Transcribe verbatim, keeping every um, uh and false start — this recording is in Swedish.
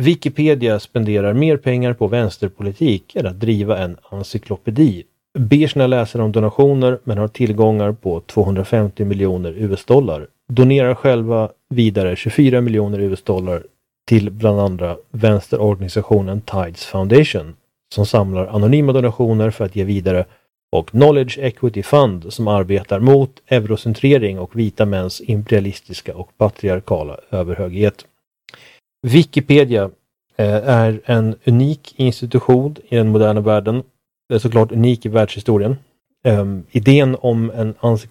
Wikipedia spenderar mer pengar på vänsterpolitik än att driva en encyklopedi. Ber sina läsare om donationer men har tillgångar på tvåhundrafemtio miljoner U S-dollar. Donerar själva vidare tjugofyra miljoner U S-dollar till bland andra vänsterorganisationen Tides Foundation som samlar anonyma donationer för att ge vidare, och Knowledge Equity Fund som arbetar mot eurocentrering och vita mäns imperialistiska och patriarkala överhöghet. Wikipedia eh, är en unik institution i den moderna världen. Det är såklart unik i världshistorien. Um, idén om en